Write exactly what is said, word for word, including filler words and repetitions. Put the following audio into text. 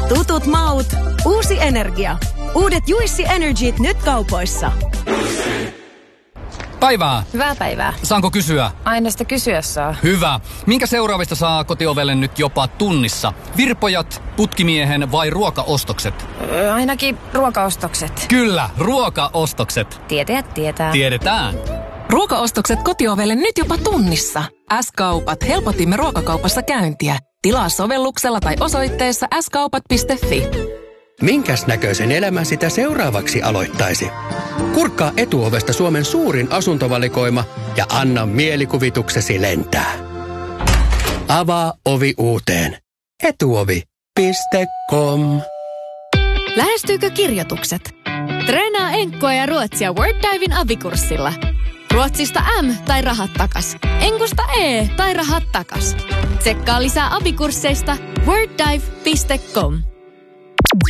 Tutut maut, uusi energia. Uudet Juicy Energyt nyt kaupoissa. Päivää. Hyvää päivää. Saanko kysyä? Aina sitä kysyä saa. Hyvä. Minkä seuraavista saa kotiovelle nyt jopa tunnissa? Virpojat, putkimiehen vai ruokaostokset? Öö, ainakin ruokaostokset. Kyllä, ruokaostokset. Tietäjät tietää. Tiedetään. Ruokaostokset kotiovelle nyt jopa tunnissa. S-kaupat helpotimme ruokakaupassa käyntiä. Tilaa sovelluksella tai osoitteessa s kaupat piste f i. Minkäs näköisen elämän sitä seuraavaksi aloittaisi? Kurkkaa Etuovesta Suomen suurin asuntovalikoima ja anna mielikuvituksesi lentää. Avaa ovi uuteen. etuovi piste com. Lähestyykö kirjoitukset? Treenaa enkkua ja ruotsia WordDiven abikurssilla. Ruotsista M tai rahat takas. Enkusta E tai rahat takas. Tsekkaa lisää abikursseista worddive piste com.